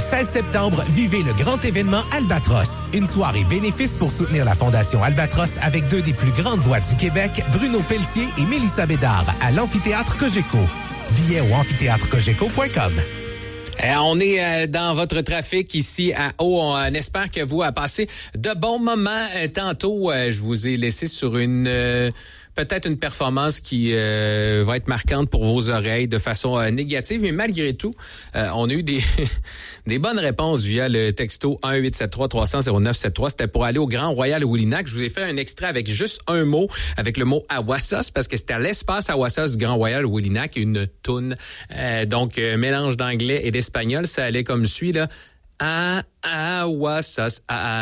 16 septembre, vivez le grand événement Albatros. Une soirée bénéfice pour soutenir la Fondation Albatros avec deux des plus grandes voix du Québec, Bruno Pelletier et Mélissa Bédard, à l'Amphithéâtre Cogeco. Billets au amphithéâtrecogeco.com. On est dans votre trafic ici à Haut. On espère que vous avez passé de bons moments. Tantôt, je vous ai laissé sur peut-être une performance qui va être marquante pour vos oreilles de façon négative, mais malgré tout, on a eu des des bonnes réponses via le texto 1-873-300-0973. C'était pour aller au Grand Royal Wilinac. Je vous ai fait un extrait avec juste un mot, avec le mot Awassos, parce que c'était à l'espace Awassos du Grand Royal Wilinac, une toune. Donc, mélange d'anglais et d'espagnol, ça allait comme suit, là. Awassos.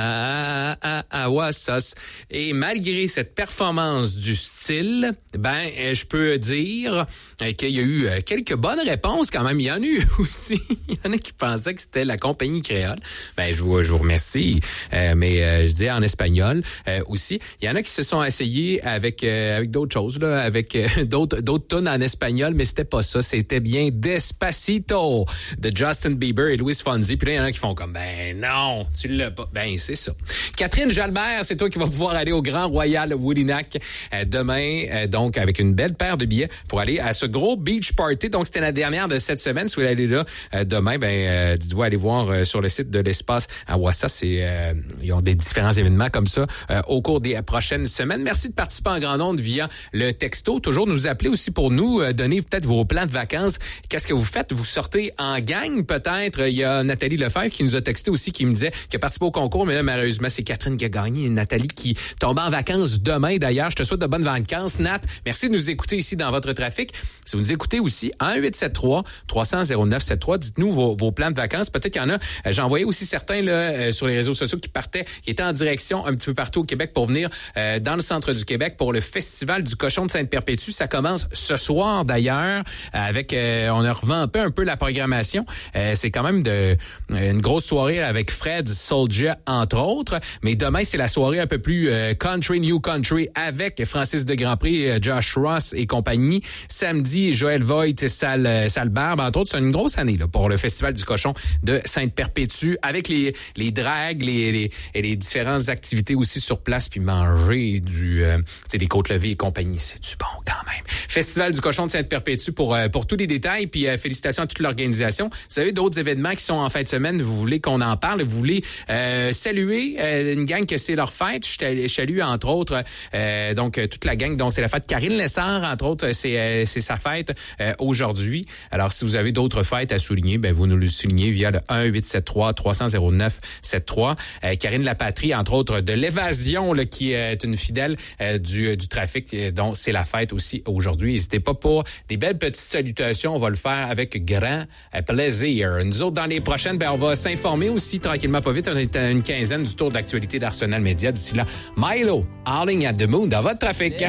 Et malgré cette performance du style, je peux dire qu'il y a eu quelques bonnes réponses quand même. Il y en a eu aussi. Il y en a qui pensaient que c'était la compagnie créole. Je vous remercie. Mais je dis en espagnol aussi. Il y en a qui se sont essayés avec d'autres choses, là, avec d'autres tunes en espagnol, mais c'était pas ça. C'était bien Despacito de Justin Bieber et Luis Fonsi. Puis là, il y en a qui font comme, non, tu l'as pas. C'est ça. Catherine Jalbert, c'est toi qui vas pouvoir aller au Grand Royal Wilinac demain, donc avec une belle paire de billets pour aller à ce gros beach party. Donc, c'était la dernière de cette semaine. Si vous voulez aller là demain, dites-vous aller voir sur le site de l'espace à Ouassas. Ils ont des différents événements comme ça au cours des prochaines semaines. Merci de participer en grand nombre via le texto. Toujours nous appeler aussi pour nous donner peut-être vos plans de vacances. Qu'est-ce que vous faites? Vous sortez en gang peut-être? Il y a Nathalie Lefebvre qui nous a texté aussi, qui me disait qu'elle a participé au concours, mais là, malheureusement, c'est Catherine qui a gagné. Nathalie qui tombe en vacances demain, d'ailleurs. Je te souhaite de bonnes vacances, Nat. Merci de nous écouter ici dans votre trafic. Si vous nous écoutez aussi, 1-873-300-0973, dites-nous vos plans de vacances. Peut-être qu'il y en a. J'en voyais aussi certains là sur les réseaux sociaux qui étaient en direction un petit peu partout au Québec pour venir dans le centre du Québec pour le Festival du Cochon de Sainte-Perpétue. Ça commence ce soir, d'ailleurs, avec on a revampé un peu la programmation. C'est quand même une grosse soirée avec Fred Soulja, entre autres. Mais demain, c'est la soirée un peu plus country, new country, avec Francis de Grandpré, Josh Ross et compagnie. Samedi, Joël Voigt, Sale Barbe, entre autres. C'est une grosse année là pour le Festival du Cochon de Sainte-Perpétue, avec les dragues, les différentes activités aussi sur place, puis manger des côtes levées et compagnie. C'est du bon quand même. Festival du Cochon de Sainte-Perpétue pour tous les détails, puis félicitations à toute l'organisation. Vous avez d'autres événements qui sont en fin de semaine, vous voulez qu'on en parle, vous voulez saluer une gang que c'est leur fête. Je salue entre autres donc toute la gang dont c'est la fête. Karine Lessard, entre autres, c'est sa fête aujourd'hui. Alors, si vous avez d'autres fêtes à souligner, vous nous le soulignez via le 1-873-300-0973. Karine Lapatrie, entre autres, de l'Évasion, là, qui est une fidèle du trafic, dont c'est la fête aussi aujourd'hui. N'hésitez pas pour des belles petites salutations. On va le faire avec grand plaisir. Nous autres, dans les prochaines, on va s'informer aussi tranquillement, pas vite. On est à une quinzaine du tour d'actualité d'Arsenal Média. D'ici là, Milo, Howling at the Moon, dans votre trafic.